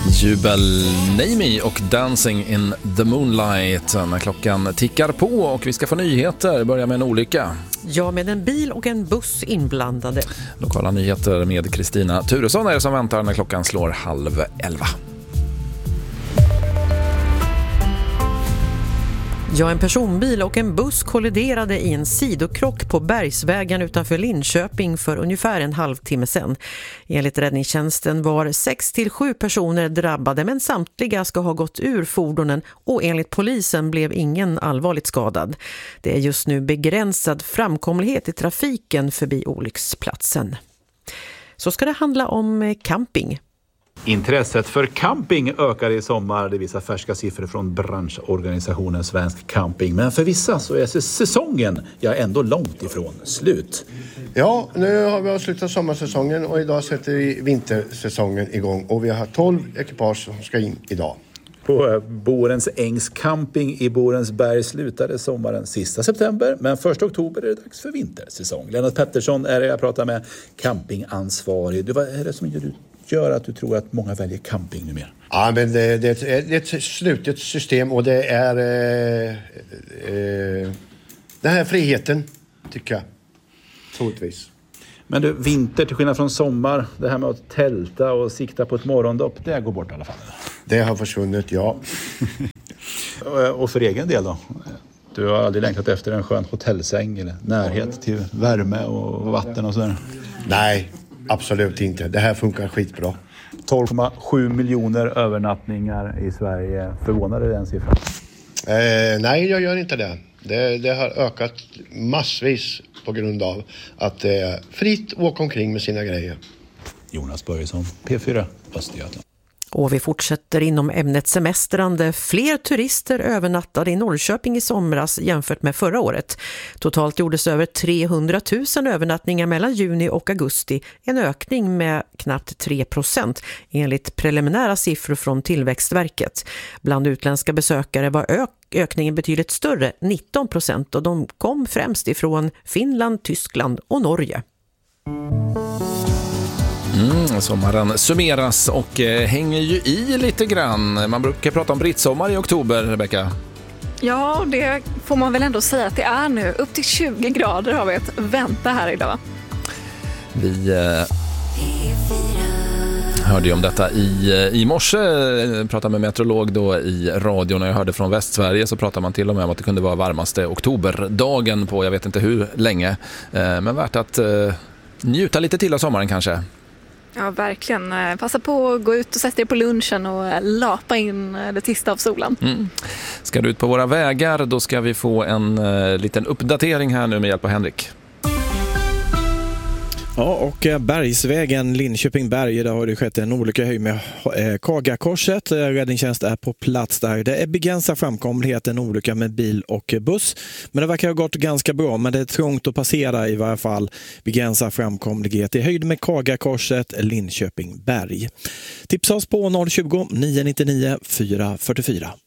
Jubel Name och Dancing in the Moonlight när klockan tickar på och vi ska få nyheter. Börja med en olycka. Ja, med en bil och en buss inblandade. Lokala nyheter med Kristina Turesson är det som väntar när klockan slår 10:30. Ja, en personbil och en buss kolliderade i en sidokrock på Bergsvägen utanför Linköping för ungefär en halvtimme sedan. Enligt räddningstjänsten var 6-7 personer drabbade, men samtliga ska ha gått ur fordonen och enligt polisen blev ingen allvarligt skadad. Det är just nu begränsad framkomlighet i trafiken förbi olycksplatsen. Så ska det handla om camping. Intresset för camping ökar i sommar, det visar färska siffror från branschorganisationen Svensk Camping. Men för vissa så är säsongen ändå långt ifrån slut. Ja, nu har vi avslutat sommarsäsongen och idag sätter vi vintersäsongen igång. Och vi har 12 ekipage som ska in idag. På Borens Ängs camping i Borensberg slutade sommaren sista september. Men 1 oktober är det dags för vintersäsong. Lennart Pettersson är det jag pratar med, campingansvarig. Vad är det som gör att du tror att många väljer camping numera? Ja, men det är ett slutet system och det är den här friheten, tycker jag. Troligtvis. Men du, vinter till skillnad från sommar, det här med att tälta och sikta på ett morgondopp, det går bort i alla fall. Det har försvunnit, ja. Och för egen del då? Du har aldrig längtat efter en skön hotellsäng eller närhet till värme och vatten och sådär? Nej, absolut inte. Det här funkar skitbra. 12,7 miljoner övernattningar i Sverige. Förvånar dig den siffran? Nej, jag gör inte det. Det har ökat massvis på grund av att det är fritt att åka omkring med sina grejer. Jonas Börjesson, P4, Östergötland. Och vi fortsätter inom ämnet semestrande. Fler turister övernattade i Norrköping i somras jämfört med förra året. Totalt gjordes över 300 000 övernattningar mellan juni och augusti. En ökning med knappt 3% enligt preliminära siffror från Tillväxtverket. Bland utländska besökare var ökningen betydligt större, 19%, och de kom främst ifrån Finland, Tyskland och Norge. Sommaren summeras och hänger ju i lite grann. Man brukar prata om brittsommar i oktober, Rebecka. Ja, det får man väl ändå säga att det är nu. Upp till 20 grader har vi att vänta här idag. Vi hörde ju om detta i morse. Pratade med meteorolog då i radion. När jag hörde från Västsverige så pratade man till och med om att det kunde vara varmaste oktoberdagen på jag vet inte hur länge. Men värt att njuta lite till av sommaren kanske. Ja, verkligen. Passa på att gå ut och sätta er på lunchen och lapa in det sista av solen. Ska du ut på våra vägar, då ska vi få en liten uppdatering här nu med hjälp av Henrik. Ja, och Bergsvägen, Linköping-Berg, där har det skett en olycka höjd med Kagakorset. Räddningstjänst är på plats där. Det är begränsad framkomlighet, en olycka med bil och buss. Men det verkar ha gått ganska bra, men det är trångt att passera i varje fall. Begränsad framkomlighet i höjd med Kagakorset, Linköping-Berg. Tipsa oss på 020 999 444.